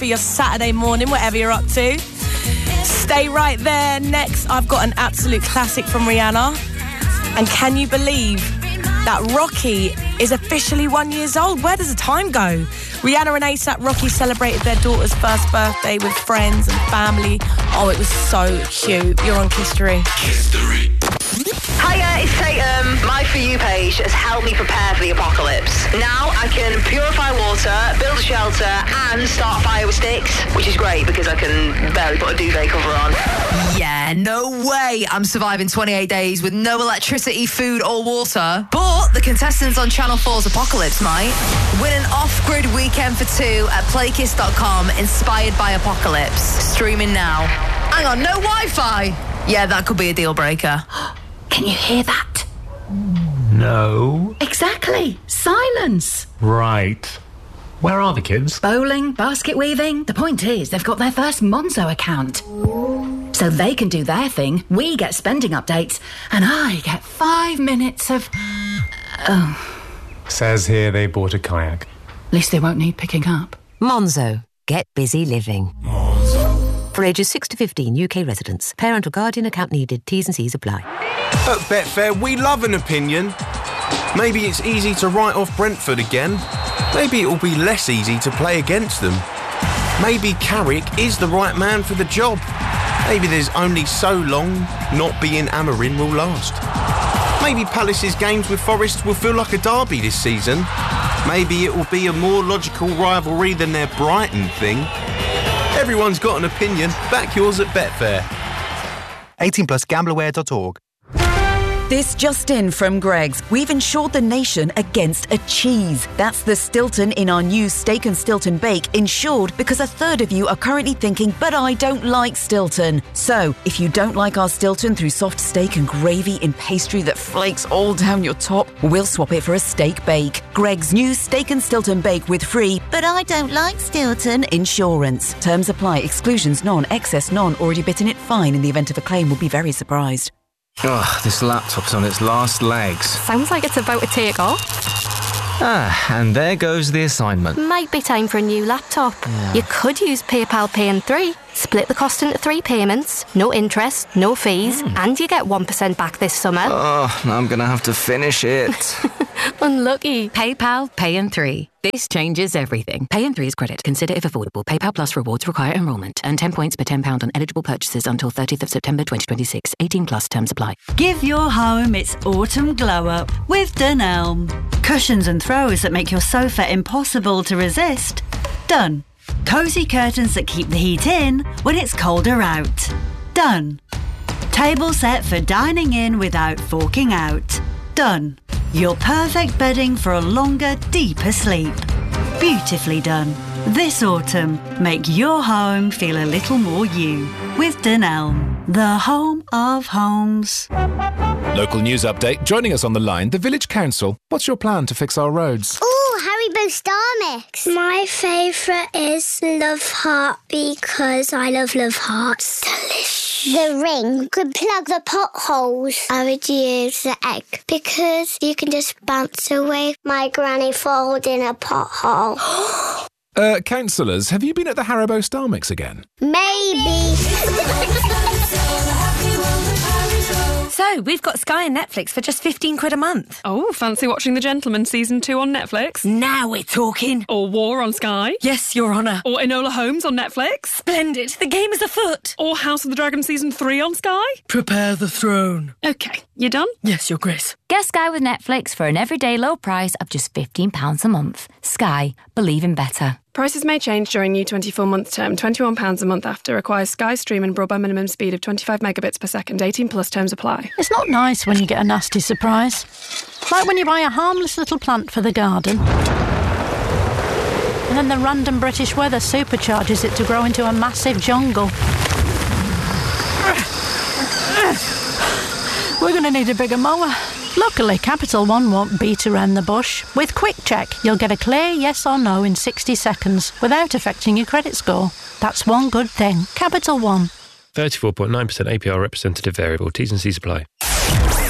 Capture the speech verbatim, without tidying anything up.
for your Saturday morning, whatever you're up to. Stay right there. Next, I've got an absolute classic from Rihanna. And can you believe that Rocky is officially one years old? Where does the time go? Rihanna and ASAP Rocky celebrated their daughter's first birthday with friends and family. Oh, it was so cute. You're on History. History. Hiya, it's Tatum. My For You page has helped me prepare for the apocalypse. Now I can purify water, build a shelter, and start a fire with sticks, which is great because I can barely put a duvet cover on. Yeah, no way I'm surviving twenty-eight days with no electricity, food or water. But the contestants on Channel four's Apocalypse might. Win an off-grid weekend for two at playkiss dot com, inspired by Apocalypse. Streaming now. Hang on, no Wi-Fi? Yeah, that could be a deal breaker. Can you hear that? No. Exactly. Silence. Right. Where are the kids? Bowling, basket weaving. The point is, they've got their first Monzo account. So they can do their thing, we get spending updates, and I get five minutes of... Oh. Says here they bought a kayak. At least they won't need picking up. Monzo. Get busy living. Monzo. For ages six to fifteen, U K residents. Parent or guardian account needed. T's and C's apply. At Betfair, we love an opinion. Maybe it's easy to write off Brentford again. Maybe it will be less easy to play against them. Maybe Carrick is the right man for the job. Maybe there's only so long not being Amorim will last. Maybe Palace's games with Forest will feel like a derby this season. Maybe it will be a more logical rivalry than their Brighton thing. Everyone's got an opinion. Back yours at Betfair. eighteen plus gambler aware dot org. This just in from Greggs. We've insured the nation against a cheese. That's the Stilton in our new Steak and Stilton Bake, insured because a third of you are currently thinking, but I don't like Stilton. So, if you don't like our Stilton through soft steak and gravy in pastry that flakes all down your top, we'll swap it for a steak bake. Greggs' new Steak and Stilton Bake with free, but I don't like Stilton insurance. Terms apply. Exclusions none. Excess none. Already bitten it fine. In the event of a claim, will be very surprised. Ugh, this laptop's on its last legs. Sounds like it's about to take off. Ah, and there goes the assignment. Might be time for a new laptop. Yeah. You could use PayPal Pay in three. Split the cost into three payments, no interest, no fees, mm. and you get one percent back this summer. Oh, I'm going to have to finish it. Unlucky. PayPal Pay in three. This changes everything. Pay in three is credit. Consider if affordable. PayPal Plus rewards require enrolment. Earn ten points per ten pounds on eligible purchases until thirtieth of September twenty twenty-six. eighteen plus terms apply. Give your home its autumn glow up with Dunelm. Cushions and throws that make your sofa impossible to resist. Done. Cosy curtains that keep the heat in when it's colder out. Done. Table set for dining in without forking out. Done. Your perfect bedding for a longer, deeper sleep. Beautifully done. This autumn, make your home feel a little more you with Dunelm, the home of homes. Local news update. Joining us on the line, the Village Council. What's your plan to fix our roads? Oh, Haribo Star Mix. My favourite is Love Heart because I love Love Hearts. Delicious. The ring could plug the potholes. I would use the egg because you can just bounce away my granny falls in a pothole. uh, councillors, have you been at the Haribo Star Mix again? Maybe. So, we've got Sky and Netflix for just fifteen quid a month. Oh, fancy watching The Gentleman Season two on Netflix? Now we're talking. Or War on Sky? Yes, Your Honour. Or Enola Holmes on Netflix? Splendid. The game is afoot. Or House of the Dragon Season three on Sky? Prepare the throne. OK, you done? Yes, Your Grace. Get Sky with Netflix for an everyday low price of just fifteen pounds a month. Sky. Believe in better. Prices may change during new twenty-four month term. twenty-one pounds a month after. Requires Sky Stream and broadband minimum speed of twenty-five megabits per second. eighteen plus terms apply. It's not nice when you get a nasty surprise. Like when you buy a harmless little plant for the garden. And then the random British weather supercharges it to grow into a massive jungle. We're going to need a bigger mower. Luckily, Capital One won't beat around the bush. With Quick Check, you'll get a clear yes or no in sixty seconds without affecting your credit score. That's one good thing. Capital One. thirty-four point nine percent A P R representative variable. T's and C's apply.